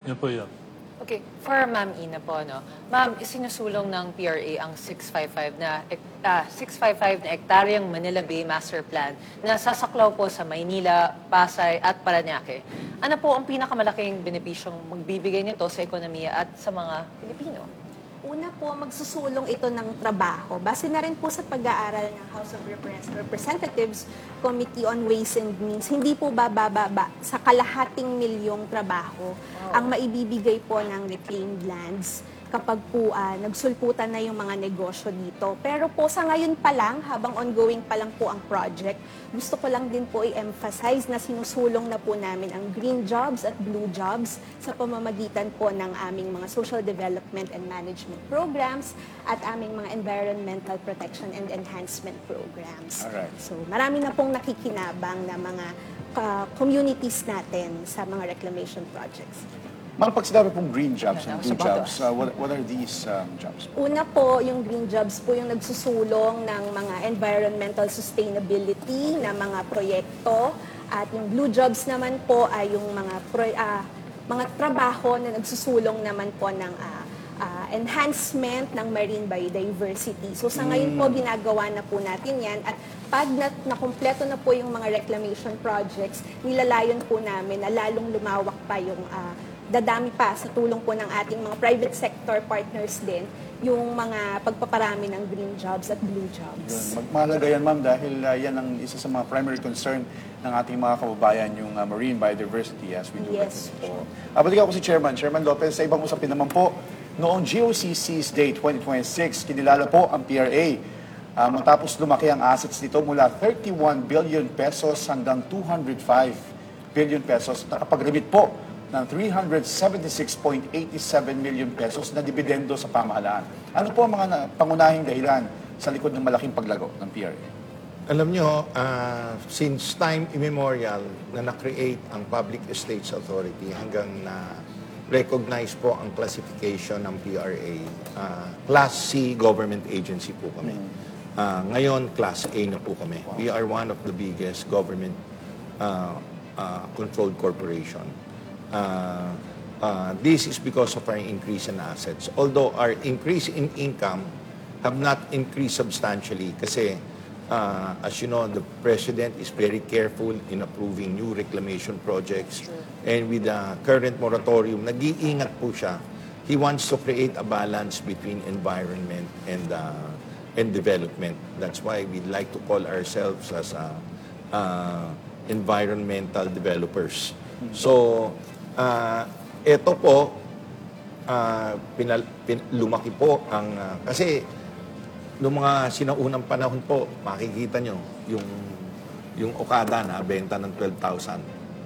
Yun po yun. Okay, for Ma'am Ina po, no? Ma'am, isinusulong ng PRA ang 655 na ektaryang Manila Bay Master Plan na sasaklaw po sa Maynila, Pasay at Parañaque. Ano po ang pinakamalaking benepisyong magbibigay nito sa ekonomiya at sa mga Pilipino? Una po, magsusulong ito ng trabaho. Base na rin po sa pag-aaral ng House of Representatives Committee on Ways and Means, hindi po bababa sa kalahating milyong trabaho ang maibibigay po ng reclaimed lands kapag po nagsulputan na yung mga negosyo dito. Pero po sa ngayon pa lang, habang ongoing pa lang po ang project, gusto ko lang din po i-emphasize na sinusulong na po namin ang green jobs at blue jobs sa pamamagitan po ng aming mga social development and management programs at aming mga environmental protection and enhancement programs. Alright. So marami na pong nakikinabang na mga communities natin sa mga reclamation projects. Ma'am, pag sinabi pong green jobs and blue jobs, what are these jobs? Una po, yung green jobs po yung nagsusulong ng mga environmental sustainability na mga proyekto. At yung blue jobs naman po ay yung mga trabaho na nagsusulong naman po ng enhancement ng marine biodiversity. So sa ngayon po, ginagawa na po natin yan. At pag nakumpleto na po yung mga reclamation projects, nilalayon po namin na lalong lumawak pa yung dadami pa sa tulong po ng ating mga private sector partners din yung mga pagpaparami ng green jobs at blue jobs. Mahalaga yan, ma'am, dahil yan ang isa sa mga primary concern ng ating mga kababayan, yung marine biodiversity as we do. Yes po. Balikan ko si Chairman Lopez, sa ibang usapin naman po, noong GOCC's Day 2026, kinilala po ang PRA matapos lumaki ang assets nito mula 31 billion pesos hanggang 205 billion pesos. Nakapag-remit po ng 376.87 million pesos na dividendo sa pamahalaan. Ano po ang mga pangunahing dahilan sa likod ng malaking paglago ng PRA? Alam nyo, since time immemorial na na-create ang Public Estates Authority hanggang na recognize po ang classification ng PRA, Class C government agency po kami. Ngayon, Class A na po kami. We are one of the biggest government controlled corporation. This is because of our increase in assets. Although our increase in income have not increased substantially kasi as you know, the President is very careful in approving new reclamation projects. And with the current moratorium, nag-iingat po siya. He wants to create a balance between environment and development. That's why we'd like to call ourselves as environmental developers. So, ito po, lumaki po ang, kasi noong mga sinaunang panahon po, makikita nyo, yung Okada na benta ng 12,000.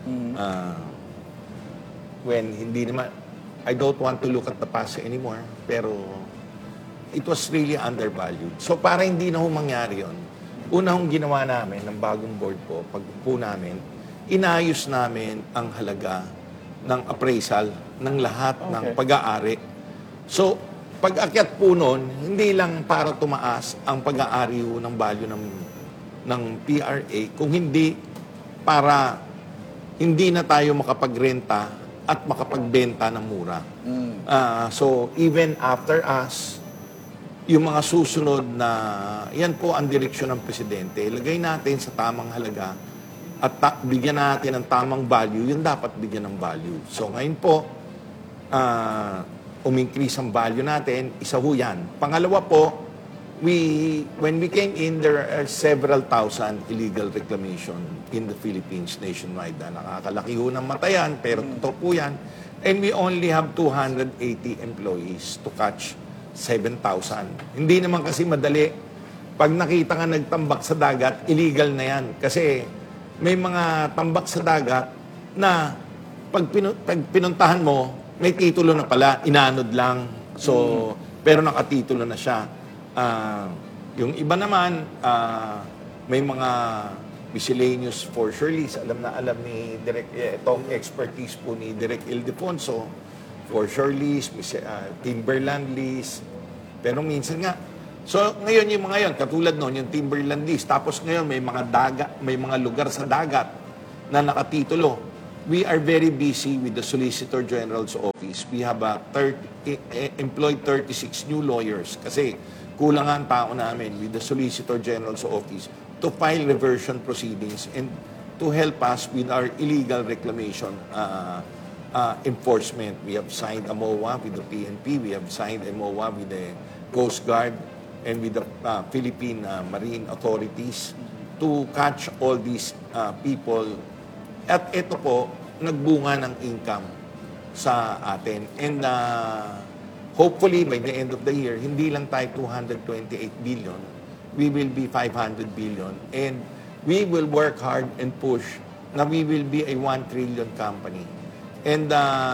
When hindi naman, I don't want to look at the past anymore, pero it was really undervalued. So para hindi na mangyari yun, una hong ginawa namin ng bagong board po, pagpupo namin, inayos namin ang halaga ng appraisal ng lahat ng pag-aari. So, pag-akyat po nun, hindi lang para tumaas ang pag-aari ng value ng PRA, kung hindi para hindi na tayo makapagrenta at makapagbenta ng mura. So, even after us, yung mga susunod na, yan po ang direksyon ng Presidente, ilagay natin sa tamang halaga at bigyan natin ng tamang value, yun dapat bigyan ng value. So ngayon po, umingkrease ang value natin, isa ho yan. Pangalawa po, when we came in, there are several thousand illegal reclamation in the Philippines nationwide. Nakakalaki ho ng matayan, pero totoo po yan. And we only have 280 employees to catch 7,000. Hindi naman kasi madali. Pag nakita ka nagtambak sa dagat, illegal na yan. Kasi may mga tambak sa dagat na pag pinuntahan mo, may titulo na pala, inanod lang. So, pero nakatitulo na siya. Yung iba naman, may mga miscellaneous for sure lease. Alam ni Direk, itong expertise po ni Direk Ildefonso, for sure lease, timberland lease. Pero minsan nga, so ngayon yung mga yon, katulad noon, yung timberland lease, tapos ngayon may mga lugar sa dagat na nakatitulo. we are very busy with the Solicitor General's office. We have employed 36 new lawyers kasi kulang ang tao namin with the Solicitor General's office to file reversion proceedings and to help us with our illegal reclamation enforcement. We have signed a MOA with the PNP. We have signed a MOA with the Coast Guard and with the Philippine Marine Authorities to catch all these people. At ito po, nagbunga ng income sa atin. And hopefully, by the end of the year, hindi lang tayo 228 billion. We will be 500 billion. And we will work hard and push na we will be a 1 trillion company. And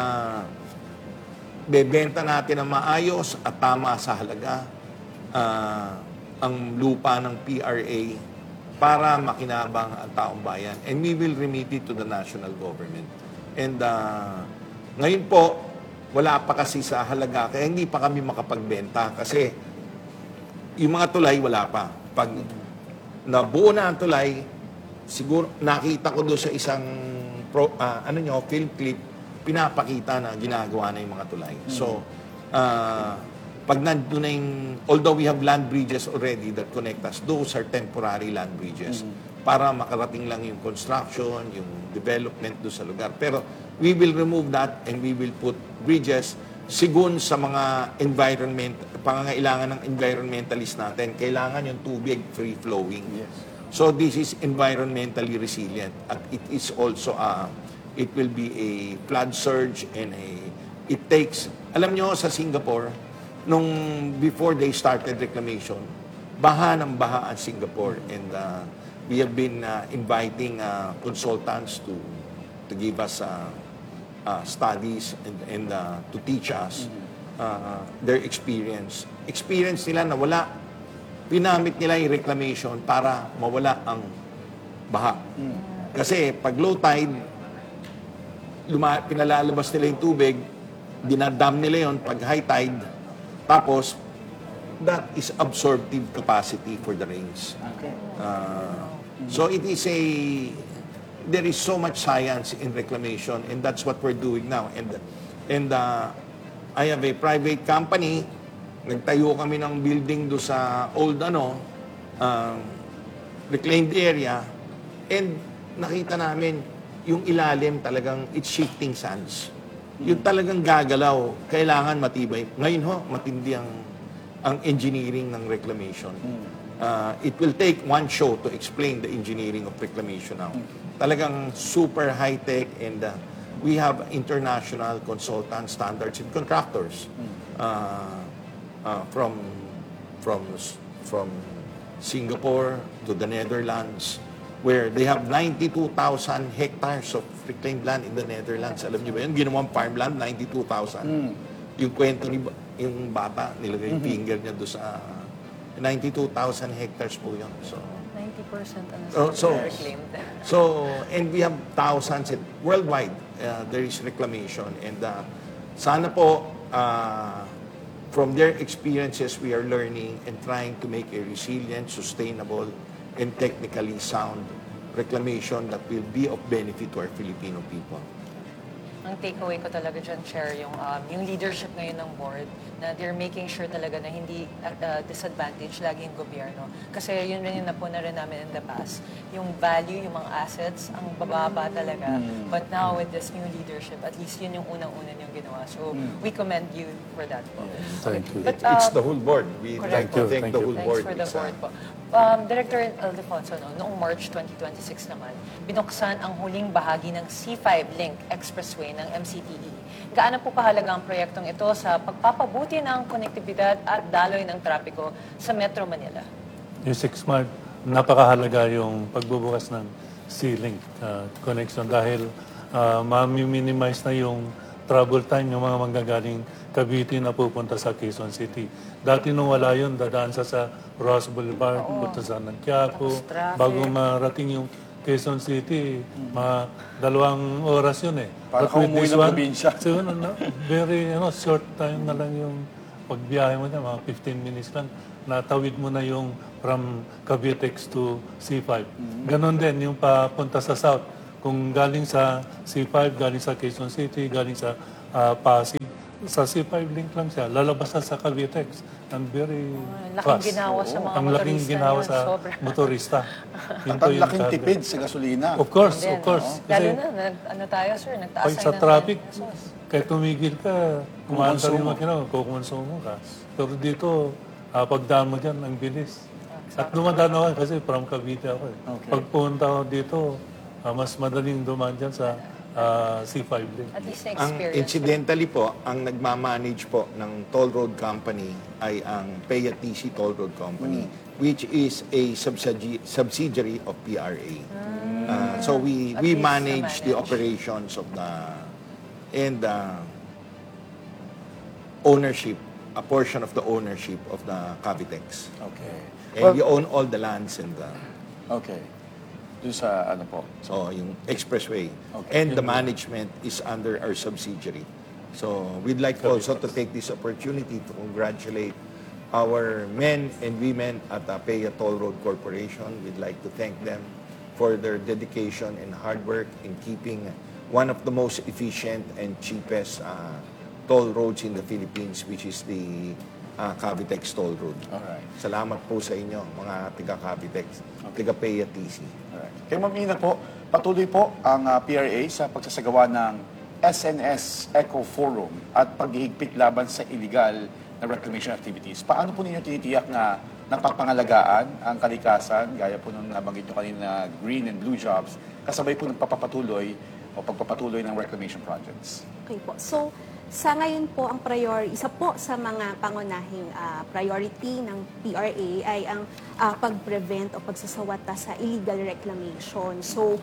bebenta natin ang maayos at tama sa halaga ang lupa ng PRA para makinabang ang taong bayan. And we will remit it to the national government. And ngayon po, wala pa kasi sa halaga, kaya hindi pa kami makapagbenta kasi yung mga tulay wala pa. Pag nabuo na ang tulay, siguro nakita ko doon sa isang film clip, pinapakita na ginagawa na yung mga tulay. So, pag nandun na yung, although we have land bridges already that connect us, those are temporary land bridges para makarating lang yung construction, yung development doon sa lugar. Pero we will remove that and we will put bridges sigun sa mga pangangailangan ng environmentalist natin. Kailangan yung tubig free-flowing. Yes. So this is environmentally resilient at it is also it will be a flood surge and it takes, alam nyo sa Singapore, nung before they started reclamation, baha ng baha ang Singapore and we have been inviting consultants to give us studies and to teach us their experience. Experience nila na wala, pinamit nila yung reclamation para mawala ang baha. Kasi pag low tide, pinalalabas nila yung tubig, dinadam nila yon pag high tide, tapos that is absorptive capacity for the rains. Okay. So it is there is so much science in reclamation and that's what we're doing now. And I have a private company, nagtayo kami ng building do sa old reclaimed area and nakita namin yung ilalim talagang it's shifting sands. Yung talagang gagalaw, kailangan matibay. Ngayon matindi ang engineering ng reclamation. It will take one show to explain the engineering of reclamation now. Talagang super high-tech and we have international consultants, standards, and contractors from Singapore to the Netherlands, where they have 92,000 hectares of reclaimed land in the Netherlands. Alam niyo ba yun? Ginawang farmland, 92,000. Yung kwento ni yung bata, nilagay yung finger niya doon sa 92,000 hectares po yun. So, 90% reclaimed. So, and we have thousands worldwide. There is reclamation. And sana po, from their experiences, we are learning and trying to make a resilient, sustainable, and technically sound reclamation that will be of benefit to our Filipino people. Ang takeaway ko talaga dyan, Chair, yung leadership ngayon ng board, na they're making sure talaga na hindi disadvantage lagi yung gobyerno. Kasi yun rin yung napuna rin namin in the past. Yung value, yung mga assets, ang bababa talaga. But now with this new leadership, at least yun yung unang-una niyong ginawa. So we commend you for that po. Thank you. But, It's the whole board. We correct like to po. thank the whole Thanks board. for the It's, board po. Director Aldefonso, noong March 2026 naman, binuksan ang huling bahagi ng C5 Link Expressway ng MCTE. Gaano po kahalaga ang proyektong ito sa pagpapabuti ng konektibidad at daloy ng trapiko sa Metro Manila? Yung 6 Mart, napakahalaga yung pagbubukas ng C-Link connection dahil ma-minimize na yung travel time yung mga manggagaling Cavite na pupunta sa Quezon City. Dati nung wala yun, dadaan sa Ross Boulevard, punta sa Quiapo, Tapos traffic. bago marating yung Quezon City, mga 2 oras yun eh. Para But with umuwi this ng one, probinsya. so, very short time na lang yung pagbiyahe mo niya, mga 15 minutes lang, natawid mo na yung from Cavitex to C5. Ganon din, yung papunta sa South, Kung galing sa C5, galing sa Quezon City, galing sa Pasig, sa C5 link lang siya, lalabas na sa Cavitex. And very Laking fast. ginawa sa mga Ang laking motorista ginawa yun, sa sobra. motorista. Yun At po ang yung laking karga. tipid sa gasolina. Of course, Then, of course. lalo Kasi na, ano tayo, sir, nagtaas pag tayo sa ng traffic, 10 pesos. kahit tumigil ka, kumaandar yung Kumonsumo. makina, kukonsumo ka. Pero dito, pagdaan mo dyan, ang bilis. At dumadaan ako kasi from Cavite ako. Okay. Pag pumunta ako dito, mas madaling dumaan dyan sa C5 link. At least Ang na-experience. incidentally po, ang nagmamanage po ng toll road company ay ang PayATC Toll Road Company, which is a subsidiary of PRA. So we At least manage the na-manage. operations of and ownership, a portion of the ownership of the Cavitex. Okay. And we own all the lands and Okay. Doon sa ano po? so yung expressway. Okay. And the management is under our subsidiary. So we'd like also to take this opportunity to congratulate our men and women at PEA Toll Road Corporation. We'd like to thank them for their dedication and hard work in keeping one of the most efficient and cheapest toll roads in the Philippines, which is the Cavitex Toll Road. Alright. Salamat po sa inyo, mga taga-Cavitex, taga-PEA TC. Alright. Kay Ma'am Ina po, patuloy po ang PRA sa pagsasagawa ng SNS Eco Forum at paghihigpit laban sa illegal na reclamation activities. Paano po ninyo tinitiyak na napapangalagaan ang kalikasan, gaya po nung nabanggit nyo kanina, green and blue jobs, kasabay po ng pagpapatuloy ng reclamation projects? Okay po. So, sa ngayon po, ang isa po sa mga pangunahing priority ng PRA ay ang pag-prevent o pagsasawata sa illegal reclamation. So,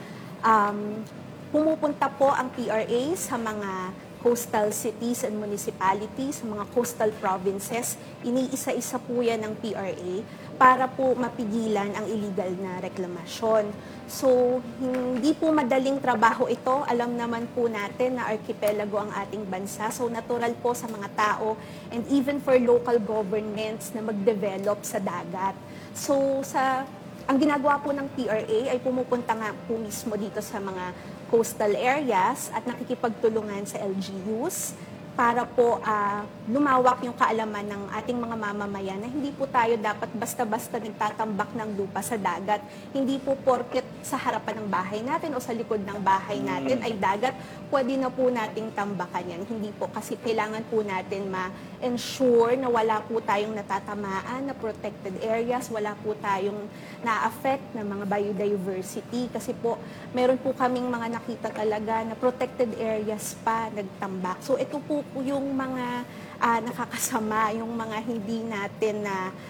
pumupunta po ang PRA sa mga coastal cities and municipalities, sa mga coastal provinces. Iniisa-isa po yan ng PRA para po mapigilan ang illegal na reklamasyon. So, hindi po madaling trabaho ito. Alam naman po natin na archipelago ang ating bansa. So, natural po sa mga tao and even for local governments na mag-develop sa dagat. So, ang ginagawa po ng PRA ay pumupunta nga po mismo dito sa mga coastal areas at nakikipagtulungan sa LGUs para po lumawak yung kaalaman ng ating mga mamamayan na hindi po tayo dapat basta-basta nagtatambak ng lupa sa dagat. Hindi po porket sa harapan ng bahay natin o sa likod ng bahay natin ay dagat, pwede na po nating tambakan yan. Hindi po, kasi kailangan po natin ma-ensure na wala po tayong natatamaan na protected areas, wala po tayong na-affect na mga biodiversity. Kasi po, meron po kaming mga nakita talaga na protected areas pa nagtambak. So ito po yung mga nakakasama, yung mga hindi natin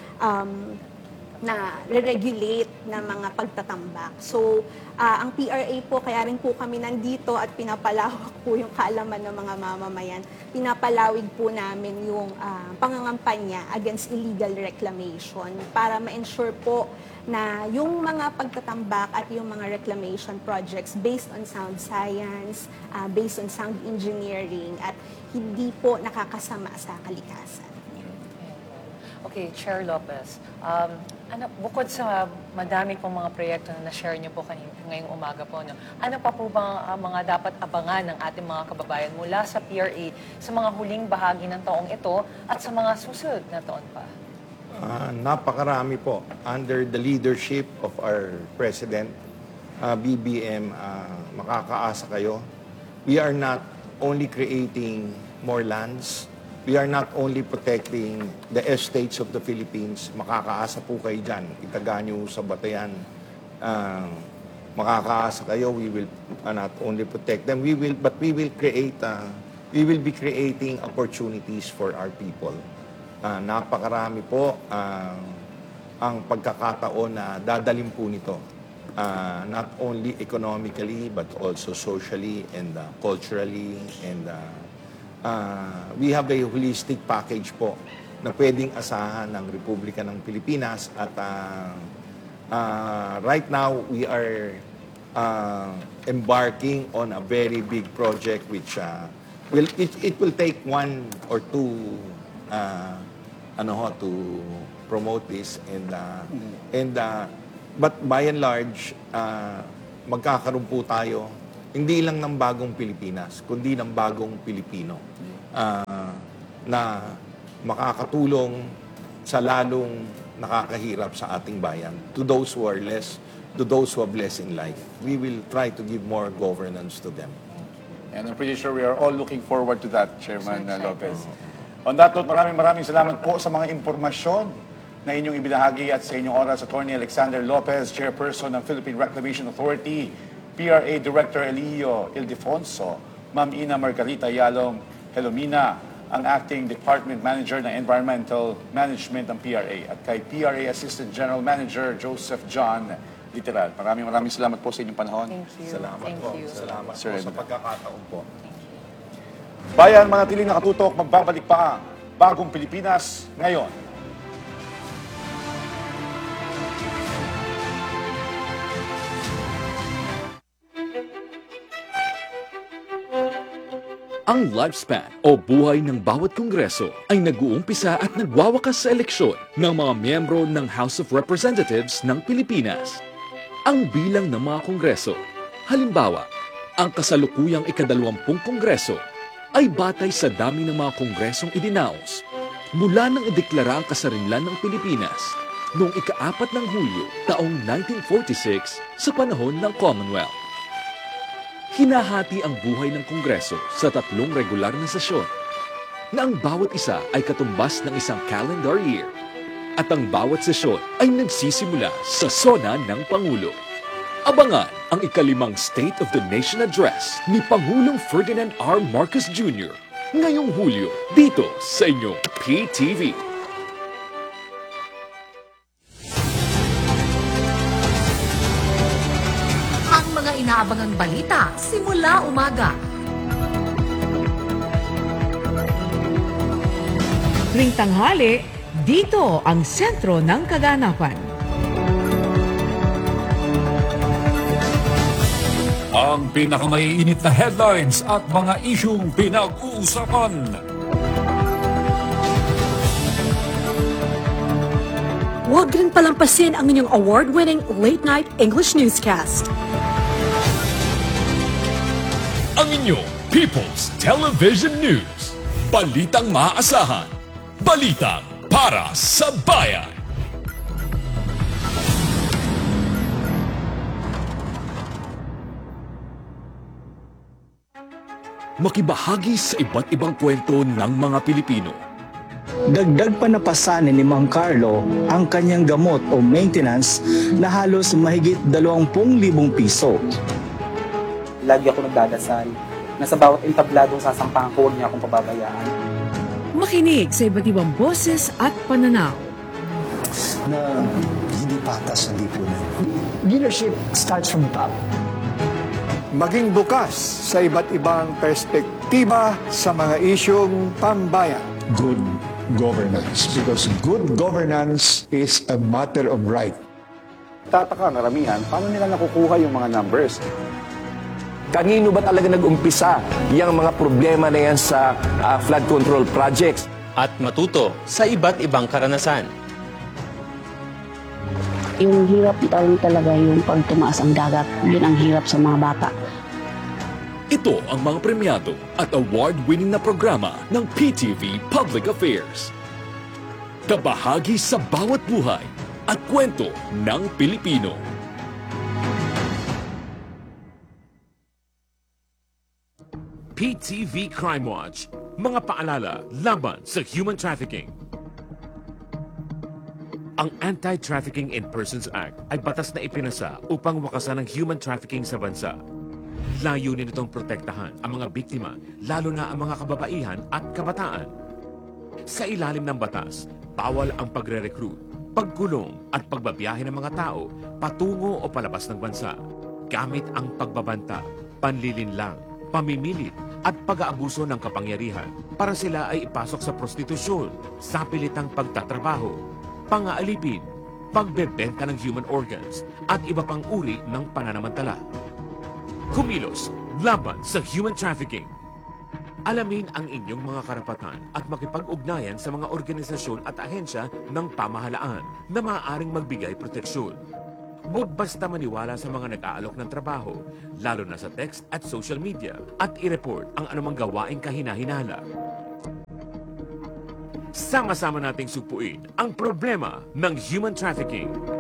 na re-regulate na mga pagtatambak. So, ang PRA po, kaya rin po kami nandito at pinapalawak po yung kaalaman ng mga mamamayan. Pinapalawig po namin yung pangangampanya against illegal reclamation para ma-ensure po na yung mga pagtatambak at yung mga reclamation projects based on sound science, based on sound engineering, at hindi po nakakasama sa kalikasan. Okay, Chair Lopez, bukod sa madami pong mga proyekto na na-share niyo po ngayong umaga po, ano pa po ba ang mga dapat abangan ng ating mga kababayan mula sa PRA sa mga huling bahagi ng taong ito at sa mga susunod na taon pa? Napakarami po. Under the leadership of our President, BBM, makakaasa kayo. We are not only creating more lands, we are not only protecting the estates of the Philippines. Makakaasa po kayo dyan. Itaga nyo sa batayan. Makakaasa kayo. We will not only protect them, we will be creating opportunities for our people. Napakarami po ang pagkakataon na dadalim po nito. Not only economically, but also socially and culturally. And we have a holistic package po na pwedeng asahan ng Republika ng Pilipinas. At right now, we are embarking on a very big project which it will take 1 or 2 to promote this, but by and large magkakaroon po tayo hindi lang ng bagong Pilipinas, kundi ng bagong Pilipino na makakatulong sa lalong nakakahirap sa ating bayan. To those who are less, to those who have less in life, we will try to give more governance to them. And I'm pretty sure we are all looking forward to that, Chairman Lopez. On that note, maraming salamat po sa mga impormasyon na inyong ibinahagi at sa inyong oras, Attorney Alexander Lopez, Chairperson ng Philippine Reclamation Authority, PRA Director Elio Ildefonso, Ma'am Ina Margarita Yalong Helomina, ang Acting Department Manager ng Environmental Management ng PRA, at kay PRA Assistant General Manager Joseph John Literal. Maraming salamat po sa inyong panahon. Thank you. Salamat Thank po. you. Salamat Sir po sa Edna. pagkakataon po. Bayan, manatiling nakatutok, magbabalik pa ang Bagong Pilipinas ngayon. Ang lifespan o buhay ng bawat kongreso ay nag-uumpisa at nagwawakas sa eleksyon ng mga miyembro ng House of Representatives ng Pilipinas. Ang bilang ng mga kongreso, halimbawa, ang kasalukuyang ika-20 kongreso ay batay sa dami ng mga kongresong idinaos mula nang ideklara ang kasarinlan ng Pilipinas noong ika-4 ng Hulyo taong 1946 sa panahon ng Commonwealth. Hinahati ang buhay ng Kongreso sa 3 regular na sesyon na ang bawat isa ay katumbas ng isang calendar year at ang bawat sesyon ay nagsisimula sa sona ng Pangulo. Abangan ang ika-5 State of the Nation Address ni Pangulong Ferdinand R. Marcos Jr. ngayong Hulyo dito sa inyong PTV. Ang mga inaabangang balita simula umaga. Tuwing tanghali, dito ang sentro ng kaganapan. Ang pinakamaiinit na headlines at mga isyung pinag-uusapan. Huwag rin palampasin ang inyong award-winning late-night English newscast. Ang inyong People's Television News. Balitang maaasahan. Balitang para sa bayan. Makibahagi sa iba't ibang kwento ng mga Pilipino. Dagdag pa napasanin ni Mang Carlo ang kanyang gamot o maintenance na halos mahigit 20,000 piso. Lagi ako nagdadasal na sa bawat entabladong sasampahan ko, huwag niya akong pababayaan. Makinig sa iba't ibang boses at pananaw. Na hindi patas ang lipunan. Leadership starts from the top. Maging bukas sa iba't ibang perspektiba sa mga isyong pambayan. Good governance, because good governance is a matter of right. Tataka ang karamihan, paano nila nakukuha yung mga numbers? Kanino ba talaga nag-umpisa yung mga problema na yan sa flood control projects? At matuto sa iba't ibang karanasan. Yung hirap talaga yung pag tumaas ang dagat. Yun ang hirap sa mga bata. Ito ang mga premyado at award-winning na programa ng PTV Public Affairs. Kabahagi sa bawat buhay at kwento ng Pilipino. PTV Crime Watch. Mga paalala laban sa human trafficking. Ang Anti-Trafficking in Persons Act ay batas na ipinasa upang wakasan ang human trafficking sa bansa. Layunin itong protektahan ang mga biktima, lalo na ang mga kababaihan at kabataan. Sa ilalim ng batas, bawal ang pagre-recruit, pagkulong at pagbabiyahe ng mga tao patungo o palabas ng bansa gamit ang pagbabanta, panlilinlang, pamimilit at pag-aabuso ng kapangyarihan para sila ay ipasok sa prostitusyon, sa pilitang pagtatrabaho, pangaalipin, pagbebenta ng human organs at iba pang uri ng pananamantala. Kumilos laban sa human trafficking. Alamin ang inyong mga karapatan at makipag-ugnayan sa mga organisasyon at ahensya ng pamahalaan na maaaring magbigay proteksyon. Huwag basta maniwala sa mga nag-aalok ng trabaho, lalo na sa text at social media, at i-report ang anumang gawaing kahinahinala. Sama-sama nating supuin ang problema ng human trafficking.